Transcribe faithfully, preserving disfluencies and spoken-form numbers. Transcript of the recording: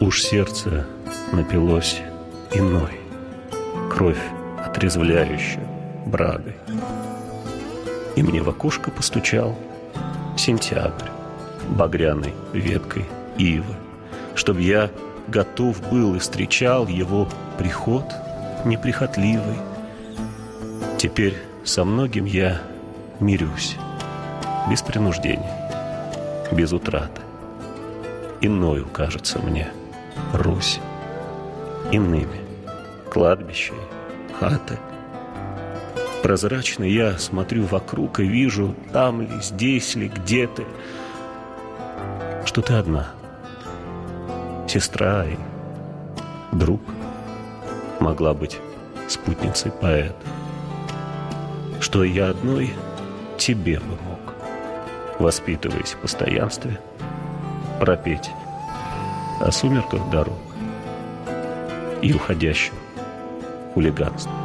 Уж сердце напилось иной, кровь отрезвляющую брагой. И мне в окошко постучал сентябрь багряной веткой ивы, чтоб я готов был и встречал его приход неприхотливый. Теперь со многим я мирюсь, без принуждения, без утраты. Иною кажется мне Русь, иными кладбища и хаты. Прозрачно я смотрю вокруг и вижу, там ли, здесь ли, где ты, что ты одна, сестра и друг, могла быть спутницей поэта, что я одной тебе бы мог, воспитываясь в постоянстве, пропеть о сумерках дорог и уходящем хулиганстве.